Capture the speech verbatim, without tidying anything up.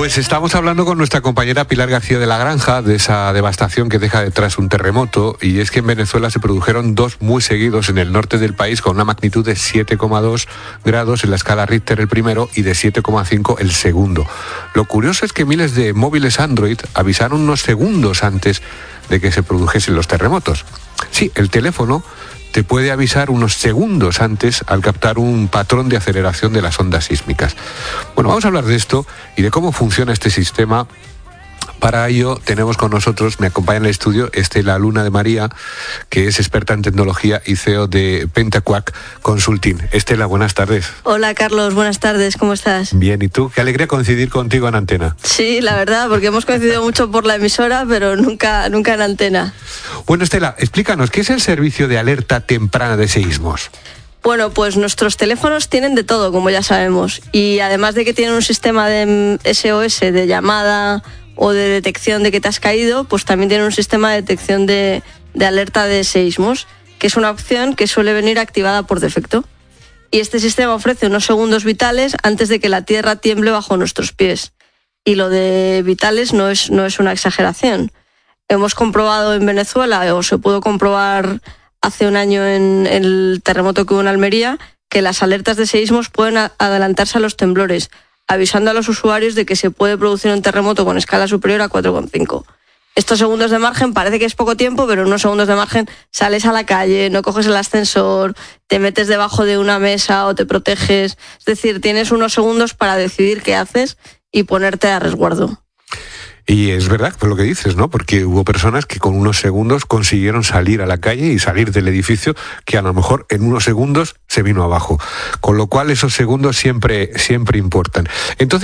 Pues estamos hablando con nuestra compañera Pilar García de la Granja de esa devastación que deja detrás un terremoto, y es que en Venezuela se produjeron dos muy seguidos en el norte del país con una magnitud de siete coma dos grados en la escala Richter el primero y de siete coma cinco el segundo. Lo curioso es que miles de móviles Android avisaron unos segundos antes de que se produjesen los terremotos. Sí, el teléfono te puede avisar unos segundos antes al captar un patrón de aceleración de las ondas sísmicas. Bueno, vamos a hablar de esto y de cómo funciona este sistema. Para ello tenemos con nosotros, me acompaña en el estudio, Estela Luna de María, que es experta en tecnología y C E O de Pentaquack Consulting. Estela, buenas tardes. Hola Carlos, buenas tardes, ¿cómo estás? Bien, ¿y tú? Qué alegría coincidir contigo en antena. Sí, la verdad, porque hemos coincidido mucho por la emisora, pero nunca, nunca en antena. Bueno, Estela, explícanos, ¿qué es el servicio de alerta temprana de seísmos? Bueno, pues nuestros teléfonos tienen de todo, como ya sabemos, y además de que tienen un sistema de S O S, de llamada o de detección de que te has caído, pues también tienen un sistema de detección de, de alerta de seísmos, que es una opción que suele venir activada por defecto. Y este sistema ofrece unos segundos vitales antes de que la tierra tiemble bajo nuestros pies. Y lo de vitales no es, no es una exageración. Hemos comprobado en Venezuela, o se pudo comprobar hace un año en el terremoto que hubo en Almería, que las alertas de seísmos pueden adelantarse a los temblores, avisando a los usuarios de que se puede producir un terremoto con escala superior a cuatro coma cinco. Estos segundos de margen parece que es poco tiempo, pero en unos segundos de margen sales a la calle, no coges el ascensor, te metes debajo de una mesa o te proteges. Es decir, tienes unos segundos para decidir qué haces y ponerte a resguardo. Y es verdad, pues lo que dices, ¿no? Porque hubo personas que con unos segundos consiguieron salir a la calle y salir del edificio, que a lo mejor en unos segundos se vino abajo. Con lo cual esos segundos siempre, siempre importan. Entonces,